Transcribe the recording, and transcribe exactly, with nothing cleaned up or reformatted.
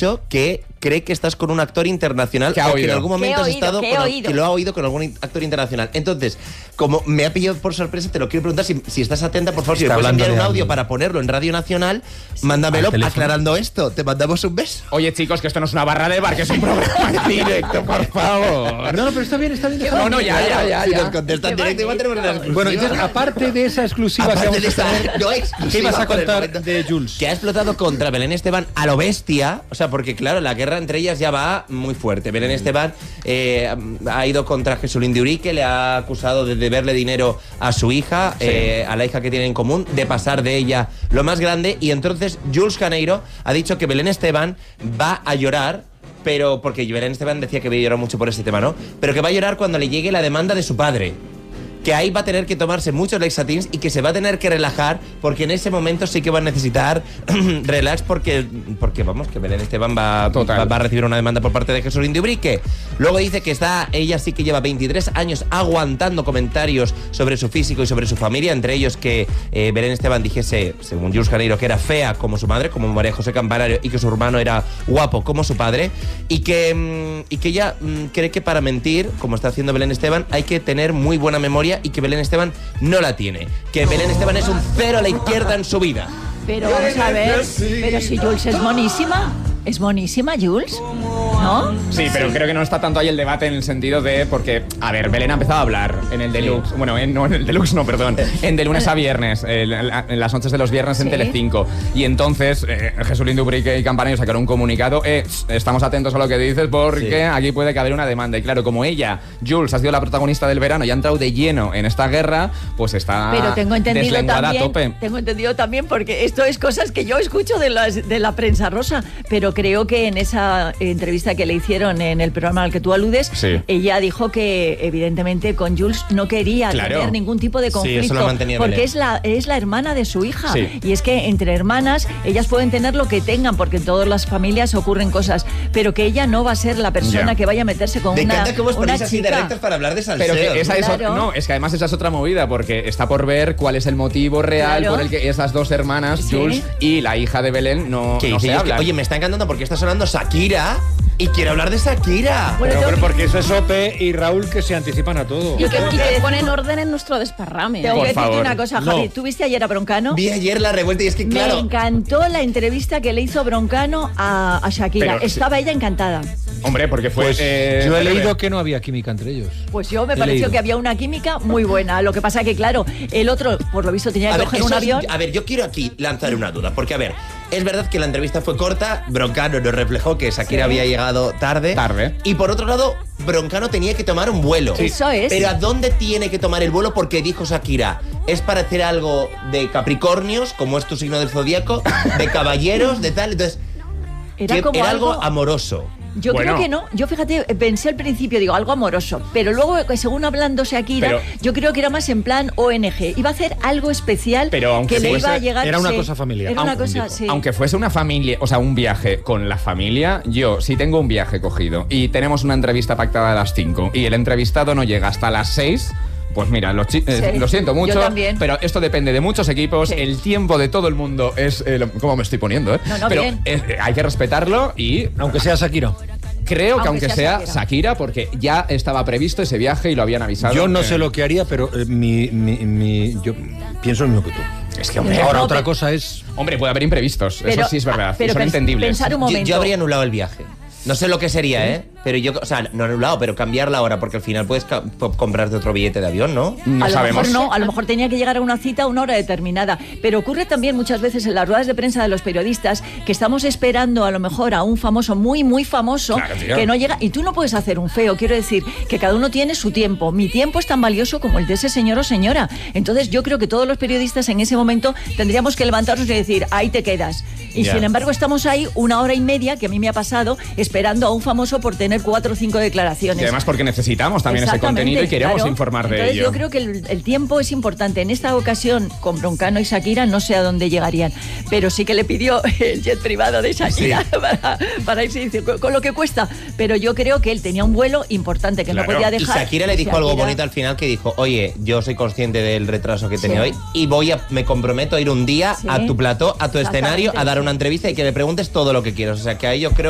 dicho que cree que estás con un actor internacional, que, ha o oído. que en algún momento has oído, estado que, con, oído. que lo ha oído con algún actor internacional. Entonces, como me ha pillado por sorpresa, te lo quiero preguntar si, si estás atenta, por favor, si me puedes enviar un audio para ponerlo en Radio Nacional, sí. mándamelo aclarando esto. Te mandamos un beso. Oye, chicos, que esto no es una barra de bar, que es un programa en directo, por favor. No, no, pero está bien, está bien. No, no, ya, ya, ya. Si ya. nos contestan directo, igual tenemos una exclusiva. Bueno, entonces, aparte de esa exclusiva aparte que vamos de esa, a tener, no exclusiva, ¿qué ibas a por el contar momento, de Jules? Que ha explotado contra Belén Esteban a lo bestia, o sea, porque claro, la guerra entre ellas ya va muy fuerte. Belén Esteban eh, ha ido contra Jesulín de Urique, le ha acusado de deberle dinero a su hija, sí. eh, a la hija que tienen en común, de pasar de ella lo más grande, y entonces Jules Caneiro ha dicho que Belén Esteban va a llorar, pero porque Belén Esteban decía que había llorado mucho por este tema, ¿no? Pero que va a llorar cuando le llegue la demanda de su padre. Que ahí va a tener que tomarse muchos Lexatins y que se va a tener que relajar, porque en ese momento sí que va a necesitar relax, porque, porque vamos, que Belén Esteban va, va, va a recibir una demanda por parte de Jesulín de Ubrique. Luego dice que está, ella sí que lleva veintitrés años aguantando comentarios sobre su físico y sobre su familia, entre ellos que eh, Belén Esteban dijese, según Jules Caneiro, que era fea como su madre, como María José Campanario, y que su hermano era guapo como su padre, y que, y que ella mm, cree que para mentir, como está haciendo Belén Esteban, hay que tener muy buena memoria, y que Belén Esteban no la tiene. Que Belén Esteban es un cero a la izquierda en su vida. Pero vamos a ver, pero si Jules es monísima. ¿Es monísima, Jules? ¿No? Sí, pero creo que no está tanto ahí el debate en el sentido de... Porque, a ver, Belén ha empezado a hablar en el Deluxe. Sí. Bueno, en, no en el Deluxe, no, perdón. En de lunes a viernes, en, en las noches de los viernes en ¿sí? Telecinco. Y entonces, eh, Jesulín de Ubrique y Campanario sacaron un comunicado. Eh, estamos atentos a lo que dices porque sí. aquí puede caber una demanda. Y claro, como ella, Jules, ha sido la protagonista del verano y ha entrado de lleno en esta guerra, pues está pero tengo entendido también, a tope. Tengo entendido también, porque esto es cosas que yo escucho de, las, de la prensa rosa, pero creo que en esa entrevista que le hicieron en el programa al que tú aludes, sí. ella dijo que evidentemente con Jules no quería claro. tener ningún tipo de conflicto, sí, eso lo mantenía porque Belén. es la, es la hermana de su hija, sí. y es que entre hermanas ellas pueden tener lo que tengan, porque en todas las familias ocurren cosas, pero que ella no va a ser la persona yeah. que vaya a meterse con Me una, encanta cómo os una ponéis así chica. directos para hablar de salseo. Pero que esa es claro. o, no, es que además esa es otra movida, porque está por ver cuál es el motivo real claro. por el que esas dos hermanas, sí. Jules y la hija de Belén, no, no se hablan. Oye, me está encantando porque está sonando Shakira y quiero hablar de Shakira. Bueno, pero, pero porque eso es Ope y Raúl, que se anticipan a todo. Y que, y que ponen orden en nuestro desparrame. Tengo por que favor. decirte una cosa, Javi. No. ¿Tú viste ayer a Broncano? Vi ayer la revuelta y es que claro... Me encantó la entrevista que le hizo Broncano a, a Shakira. Pero, Estaba sí. ella encantada. Hombre, porque fue... Pues eh, yo he leído que no había química entre ellos. Pues yo me he pareció leído. que había una química muy buena. Lo que pasa que, claro, el otro, por lo visto, tenía que A ver, coger eso un es- avión. a ver, yo quiero aquí lanzar una duda, porque a ver, es verdad que la entrevista fue corta, Broncano nos reflejó que Shakira Sí. había llegado tarde. Tarde. Y por otro lado, Broncano tenía que tomar un vuelo. Sí. Eso es. Pero ¿a dónde tiene que tomar el vuelo? Porque dijo Shakira, es para hacer algo de Capricornios, como es tu signo del zodíaco, de caballeros, de tal. Entonces, Era que como era algo algo- amoroso. Yo Bueno. creo que no. Yo, fíjate, pensé al principio, digo, algo amoroso. Pero luego, según hablando Shakira, Pero- yo creo que era más en plan O N G. Iba a hacer algo especial Pero aunque que le fuese- iba a llegar. era una sí, cosa familiar. Era una Aunque- cosa, sí. Aunque fuese una familia, o sea, un viaje con la familia, yo, si tengo un viaje cogido y tenemos una entrevista pactada a las cinco y el entrevistado no llega hasta las seis, pues mira, lo, chi- eh, Sí, lo siento mucho, yo también. pero esto depende de muchos equipos, Sí. el tiempo de todo el mundo es... Eh, lo- ¿Cómo me estoy poniendo? Eh? No, no, pero bien. eh, hay que respetarlo y... Aunque sea Shakira. Creo que Aunque aunque sea sea Shakira. Shakira, porque ya estaba previsto ese viaje y lo habían avisado. Yo no eh, sé lo que haría, pero eh, mi, mi, mi- yo pienso lo mismo que tú. Es que, hombre, Ahora, No, otra pe- cosa es... hombre, puede haber imprevistos, Pero- eso sí es verdad, pero y son pens- entendibles. pensar un Yo, momento. yo habría anulado el viaje. No sé lo que sería, ¿eh? Pero yo, o sea, no anulado, pero cambiar la hora, porque al final puedes ca- po- comprarte otro billete de avión, ¿no? No a lo sabemos. mejor no, a lo mejor tenía que llegar a una cita a una hora determinada. Pero ocurre también muchas veces en las ruedas de prensa de los periodistas que estamos esperando a lo mejor a un famoso muy, muy famoso Claro, tío. que no llega. Y tú no puedes hacer un feo. Quiero decir que cada uno tiene su tiempo. Mi tiempo es tan valioso como el de ese señor o señora. Entonces yo creo que todos los periodistas en ese momento tendríamos que levantarnos y decir, ahí te quedas. Y Ya. sin embargo estamos ahí una hora y media, que a mí me ha pasado, esperando a un famoso por tener cuatro o cinco declaraciones. Y además porque necesitamos también ese Exactamente, contenido y queremos claro. informar de Entonces, ello. yo creo que el, el tiempo es importante. En esta ocasión, con Broncano y Shakira, no sé a dónde llegarían, pero sí que le pidió el jet privado de Shakira para, para irse, dice, con, con lo que cuesta. Pero yo creo que él tenía un vuelo importante que Claro. no podía Y dejar. Shakira le dijo algo Shakira- bonito al final, que dijo, oye, yo soy consciente del retraso que tenía Sí. hoy y voy a, me comprometo a ir un día Sí. a tu plató, a tu escenario, Exactamente, a dar sí. una entrevista y que me preguntes todo lo que quieras. O sea, que ahí yo creo